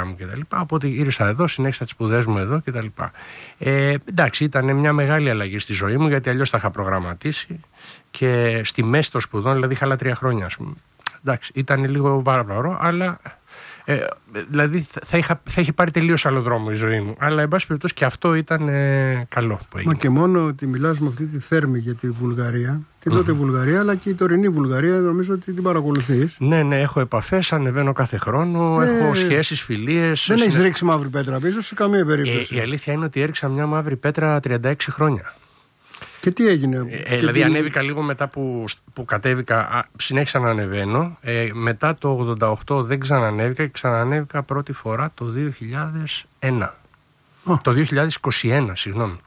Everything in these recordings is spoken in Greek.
καριέρα μου κτλ. Οπότε γύρισα εδώ, συνέχισα τις σπουδές μου εδώ κτλ. Εντάξει, ήταν μια μεγάλη αλλαγή στη ζωή μου, γιατί αλλιώς τα είχα προγραμματίσει και στη μέση των σπουδών, δηλαδή είχα άλλα 3 χρόνια, ας πούμε. Εντάξει, ήταν λίγο βαρβαρό, αλλά δηλαδή θα είχε πάρει τελείως άλλο δρόμο η ζωή μου. Αλλά εν πάση περιπτώσει και αυτό ήταν καλό που έγινε. Μα και μόνο ότι μιλάς με αυτή τη θέρμη για τη Βουλγαρία, την τότε Βουλγαρία, αλλά και η τωρινή Βουλγαρία, νομίζω ότι την παρακολουθείς. Ναι, έχω επαφές, ανεβαίνω κάθε χρόνο, έχω σχέσεις, φιλίες. Δεν έχεις ρίξει μαύρη πέτρα πίσω σε καμία περίπτωση. Η αλήθεια είναι ότι έριξα μια μαύρη πέτρα 36 χρόνια. Και τι έγινε? Δηλαδή ανέβηκα λίγο μετά που κατέβηκα, συνέχισα να ανεβαίνω. Μετά το 88 δεν ξανανέβηκα και ξανανέβηκα πρώτη φορά το 2001. Το 2021, συγγνώμη.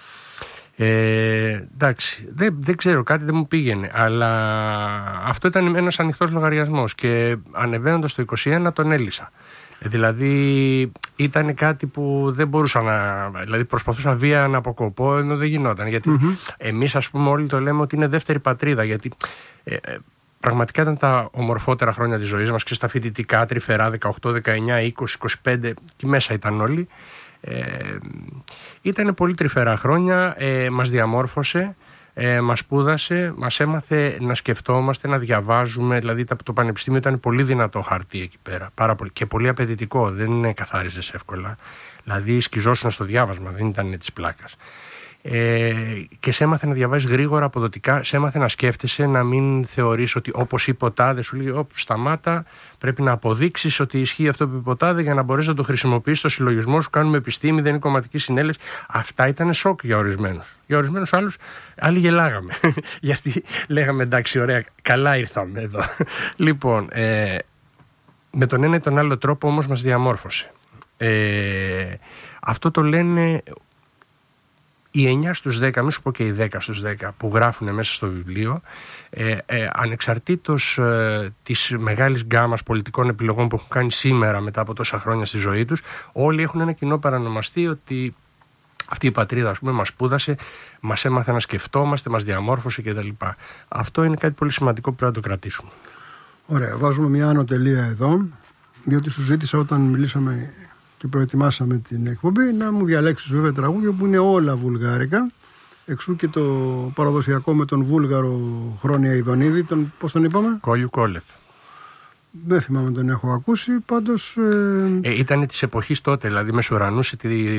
Εντάξει, δεν ξέρω, κάτι δεν μου πήγαινε. Αλλά αυτό ήταν ένας ανοιχτός λογαριασμός και ανεβαίνοντας το 21 τον έλυσα. Δηλαδή ήταν κάτι που δεν μπορούσα να. Δηλαδή προσπαθούσα βία να αποκοπώ, ενώ δεν γινόταν. Γιατί εμείς, ας πούμε, όλοι το λέμε ότι είναι δεύτερη πατρίδα. Γιατί πραγματικά ήταν τα ομορφότερα χρόνια της ζωής μας και στα φοιτητικά, τρυφερά, 18, 19, 20, 25, και μέσα ήταν όλοι. Ήταν πολύ τρυφερά χρόνια, μας διαμόρφωσε. Μας σπούδασε, μας έμαθε να σκεφτόμαστε, να διαβάζουμε. Δηλαδή το πανεπιστήμιο ήταν πολύ δυνατό χαρτί εκεί πέρα, πάρα πολύ, και πολύ απαιτητικό, δεν καθάριζες εύκολα. Δηλαδή σκιζόσουν στο διάβασμα, δεν ήταν της πλάκας. Και σε έμαθε να διαβάζεις γρήγορα, αποδοτικά, σε έμαθε να σκέφτεσαι, να μην θεωρείς ότι όπως είπε ο τάδε, σου λέει σταμάτα, πρέπει να αποδείξεις ότι ισχύει αυτό που είπε ο τάδε για να μπορείς να το χρησιμοποιήσεις στο συλλογισμό σου. Κάνουμε επιστήμη, δεν είναι κομματική συνέλευση. Αυτά ήταν σοκ για ορισμένους. Για ορισμένους άλλοι γελάγαμε. Γιατί λέγαμε εντάξει, ωραία, καλά ήρθαμε εδώ. Λοιπόν, με τον ένα ή τον άλλο τρόπο όμως μας διαμόρφωσε. Αυτό το λένε οι 9 στους 10, μην σου πω και οι 10 στους 10 που γράφουν μέσα στο βιβλίο, ανεξαρτήτως της μεγάλης γκάμας πολιτικών επιλογών που έχουν κάνει σήμερα μετά από τόσα χρόνια στη ζωή τους, όλοι έχουν ένα κοινό παρανομαστή, ότι αυτή η πατρίδα, ας πούμε, μας σπούδασε, μας έμαθε να σκεφτόμαστε, μας διαμόρφωσε κτλ. Αυτό είναι κάτι πολύ σημαντικό που πρέπει να το κρατήσουμε. Ωραία, βάζουμε μια άνω τελεία εδώ, διότι σου ζήτησα όταν μιλήσαμε και προετοιμάσαμε την εκπομπή να μου διαλέξεις βέβαια τραγούδια που είναι όλα βουλγάρικα. Εξού και το παραδοσιακό με τον Βούλγαρο Χρόνια Ιδονίδη, πώς τον είπαμε? Κόλιου Κόλεφ. Δεν θυμάμαι τον έχω ακούσει, πάντως. Ήταν της εποχής τότε, δηλαδή μεσουρανούσε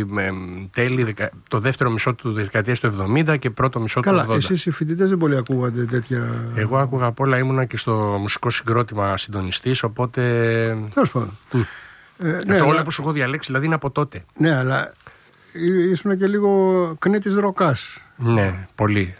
το δεύτερο μισό του δεκαετίας του 70 και πρώτο μισό του 80. Καλά, εσείς οι φοιτητές δεν πολύ ακούγατε τέτοια. Εγώ άκουγα απ' όλα, ήμουνα και στο μουσικό συγκρότημα συντονιστής, οπότε. Τέλος πάντων. Ναι, όλα που σου έχω διαλέξει, δηλαδή είναι από τότε. Ναι, αλλά ήσουν και λίγο κνέτης ροκάς. Ναι, πολύ.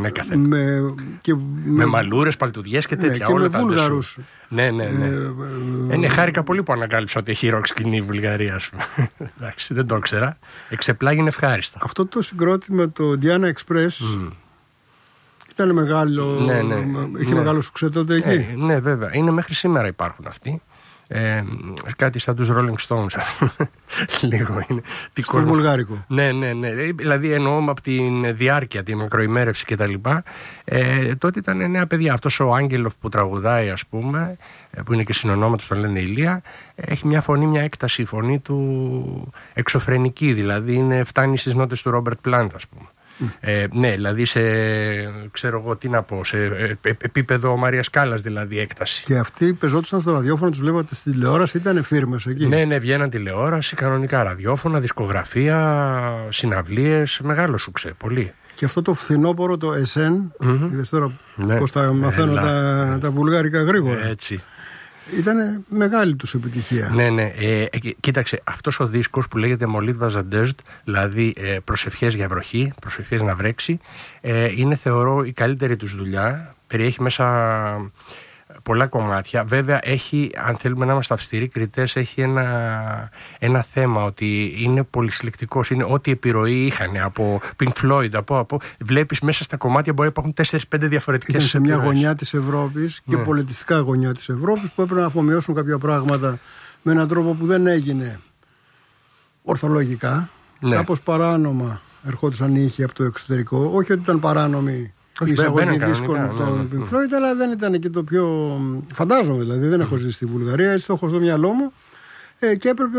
Με μαλούρες, παλτουδιές και τέτοια. Και όλα με Βούλγαρους. Ναι. Χάρηκα πολύ που ανακάλυψα ότι έχει ροκ σκηνή η Βουλγαρία, ας πούμε. Εντάξει, δεν το ήξερα. Εξεπλάγινε ευχάριστα. Αυτό το συγκρότημα, το Diana Express, ήταν μεγάλο. Είχε μεγάλο σουξέ τότε εκεί. Ναι, βέβαια. Είναι μέχρι σήμερα υπάρχουν αυτοί. Κάτι σαν τους Rolling Stones. Λίγο είναι. Στο βουλγάρικο. Ναι. Δηλαδή εννοώ από την διάρκεια, την μικροημέρευση κτλ. Τότε ήταν νέα παιδιά. Αυτός ο Άγγελοφ που τραγουδάει, ας πούμε, που είναι και συνονόματος, τον λένε Ηλία, έχει μια φωνή, μια έκταση, η φωνή του εξωφρενική. Δηλαδή φτάνει στις νότες του Ρόμπερτ Πλάντ, ας πούμε. Ναι, δηλαδή ξέρω εγώ τι να πω, σε επίπεδο Μαρίας Κάλλας δηλαδή έκταση. Και αυτοί πεζόντουσαν στο ραδιόφωνο, τους βλέπατε στη τηλεόραση, ήταν φίρμες εκεί? Ναι, βγαίναν τηλεόραση, κανονικά ραδιόφωνα, δισκογραφία, συναυλίες, μεγάλο σουξέ, πολύ. Και αυτό το φθινόπωρο, το ΕΣΕΝ, είδες τώρα πώς τα μαθαίνω τα βουλγάρικα γρήγορα. Έτσι. Ήταν μεγάλη τους επιτυχία. Ναι. Κοίταξε, αυτός ο δίσκος που λέγεται Μολίτβα Ζαντέζτ, δηλαδή προσευχές για βροχή, προσευχές να βρέξει, είναι, θεωρώ, η καλύτερη τους δουλειά. Περιέχει μέσα πολλά κομμάτια. Βέβαια έχει, αν θέλουμε να είμαστε αυστηροί κριτές, έχει ένα θέμα ότι είναι πολυσυλλεκτικός. Είναι ό,τι επιρροή είχαν από Pink Floyd, βλέπεις μέσα στα κομμάτια μπορεί να υπάρχουν 4-5 διαφορετικές. Ήταν σε μια γωνιά της Ευρώπης και πολιτιστικά γωνιά της Ευρώπης που έπρεπε να αφομοιώσουν κάποια πράγματα με έναν τρόπο που δεν έγινε ορθολογικά. Κάπως παράνομα ερχόντουσαν οι ήχοι από το εξωτερικό. Όχι ότι ήταν παράνομοι η εισαγωγή δίσκων των Pink Floyd, αλλά δεν ήταν και το πιο. Φαντάζομαι δηλαδή, δεν έχω ζήσει στη Βουλγαρία, έτσι το έχω στο μυαλό μου. Και έπρεπε